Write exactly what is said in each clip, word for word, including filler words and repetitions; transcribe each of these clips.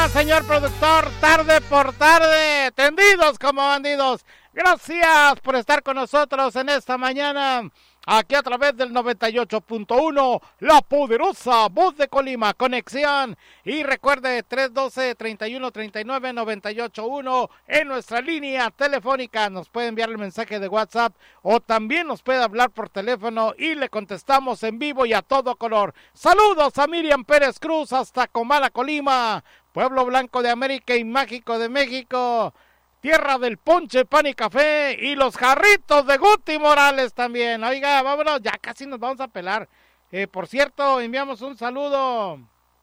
Señor productor, tarde por tarde, tendidos como bandidos. Gracias por estar con nosotros en esta mañana, aquí a través del noventa y ocho punto uno, la poderosa voz de Colima, conexión. Y recuerde, tres uno dos, tres uno tres nueve, nueve ocho uno en nuestra línea telefónica. Nos puede enviar el mensaje de WhatsApp o también nos puede hablar por teléfono y le contestamos en vivo y a todo color. Saludos a Miriam Pérez Cruz hasta Comala, Colima, Pueblo Blanco de América y Mágico de México, tierra del ponche, pan y café y los jarritos de Guti Morales también. Oiga, vámonos, ya casi nos vamos a pelar. Eh, por cierto, enviamos un saludo.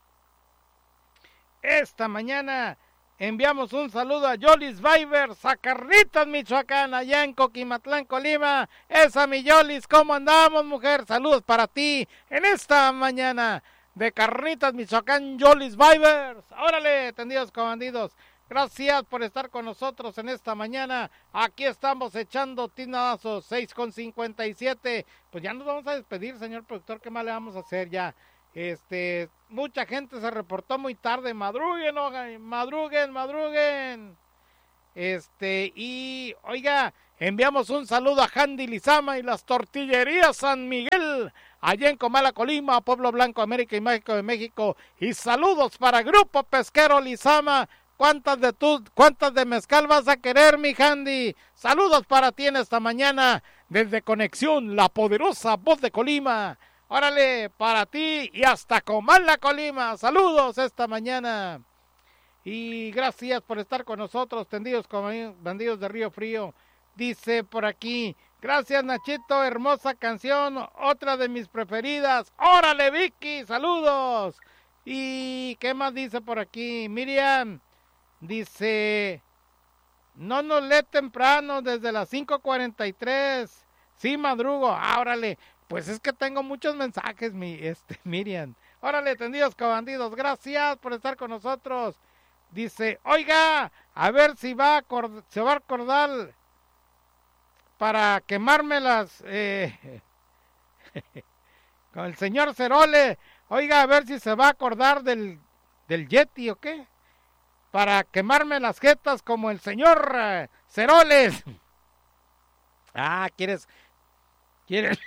Esta mañana enviamos un saludo a Yolis Vibers, a Carnitas, Michoacán, allá en Coquimatlán, Colima. Esa mi Yolis, ¿cómo andamos, mujer? Saludos para ti en esta mañana de Carnitas, Michoacán, Yolis Vibers. Órale, tendidos con bandidos. Gracias por estar con nosotros en esta mañana. Aquí estamos echando tinazos, seis con cincuenta y siete. Pues ya nos vamos a despedir, señor productor. ¿Qué más le vamos a hacer ya? Este, mucha gente se reportó muy tarde. Madruguen, oigan, madruguen, madruguen. Este, y oiga, enviamos un saludo a Handy Lizama y las tortillerías San Miguel, allá en Comala, Colima, Pueblo Blanco, América y Mágico de México. Y saludos para Grupo Pesquero Lizama. ¿Cuántas de tu, cuántas de mezcal vas a querer, mi Handy? Saludos para ti en esta mañana desde Conexión, la poderosa voz de Colima. Órale, para ti y hasta Comala, Colima. Saludos esta mañana. Y gracias por estar con nosotros, tendidos como bandidos de Río Frío. Dice por aquí, gracias Nachito, hermosa canción, otra de mis preferidas. Órale, Vicky, saludos. Y ¿qué más dice por aquí? Miriam dice, no nos lee temprano desde las cinco cuarenta y tres. Sí, madrugo. Ah, órale, pues es que tengo muchos mensajes, mi este Miriam. Órale, tendidos con bandidos, gracias por estar con nosotros. Dice, oiga, a ver si va a acord- se va a acordar para quemármelas eh, con el señor Cerole. Oiga, a ver si se va a acordar del, del Yeti o qué, para quemarme las jetas como el señor eh, Ceroles. Ah, ¿quieres? ¿Quieres?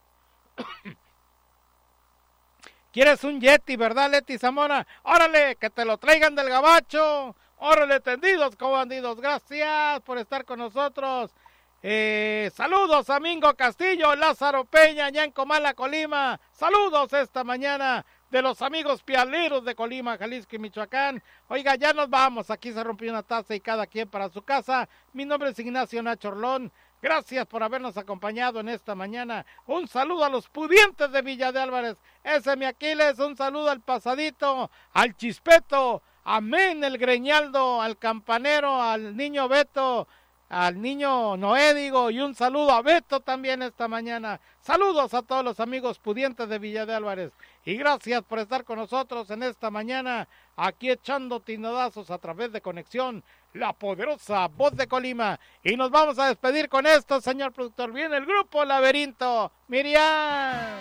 ¿Quieres un Yeti, verdad, Leti Zamora? Órale, que te lo traigan del gabacho. Órale, tendidos como bandidos. Gracias por estar con nosotros. Eh, saludos a Mingo Castillo, Lázaro Peña, allá en Comala, Colima. Saludos esta mañana de los amigos pialeros de Colima, Jalisco y Michoacán. Oiga, ya nos vamos. Aquí se rompió una taza y cada quien para su casa. Mi nombre es Ignacio Nacho Orlón. Gracias por habernos acompañado en esta mañana. Un saludo a los pudientes de Villa de Álvarez. Ese mi Aquiles. Un saludo al Pasadito, al Chispeto, amén, el Greñaldo, al Campanero, al niño Beto, al niño Noé, digo, y un saludo a Beto también esta mañana. Saludos a todos los amigos pudientes de Villa de Álvarez. Y gracias por estar con nosotros en esta mañana, aquí echando tinodazos a través de Conexión, la poderosa voz de Colima. Y nos vamos a despedir con esto, señor productor. Viene el grupo Laberinto. Miriam.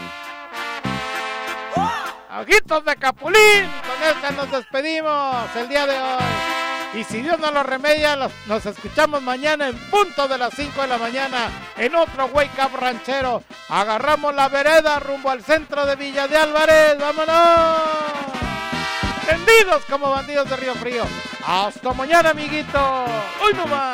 Ojitos de Capulín. Con esta nos despedimos el día de hoy. Y si Dios no lo remedia, los, nos escuchamos mañana en punto de las cinco de la mañana en otro Wake Up Ranchero. Agarramos la vereda rumbo al centro de Villa de Álvarez. ¡Vámonos! Tendidos como bandidos de Río Frío. Hasta mañana, amiguito. Hoy nomás.